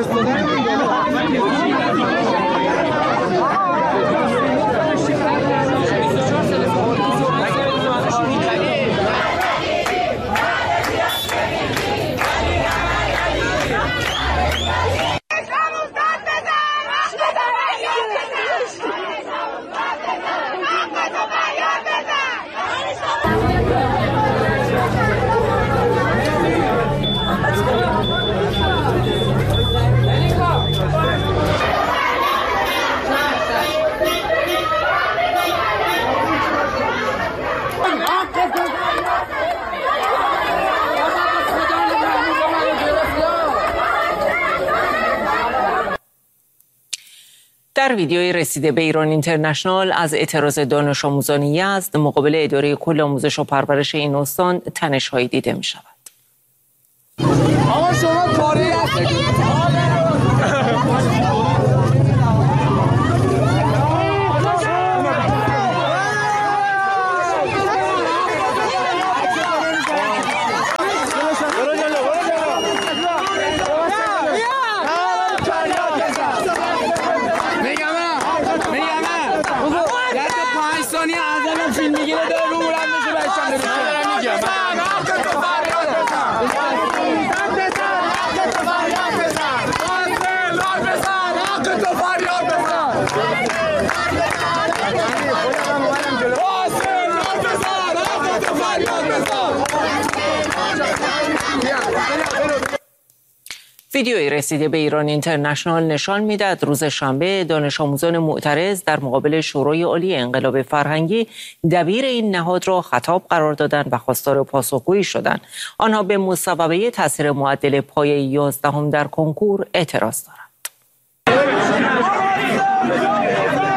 در ویدیویی رسیده به ایران اینترنشنال از اعتراض دانش آموزان یزد مقابل اداره کل آموزش و پرورش این استان تنش‌هایی دیده می شود. آقا شما کاری هستید؟ ویدیویی رسیده به ایران اینترنشنال نشان می‌دهد روز شنبه دانش آموزان معترض در مقابل شورای عالی انقلاب فرهنگی دبیر این نهاد را خطاب قرار دادند و خواستار پاسخگویی شدند. آنها به مصوبه تاثیر معدل پایه 11 در کنکور اعتراض دارند.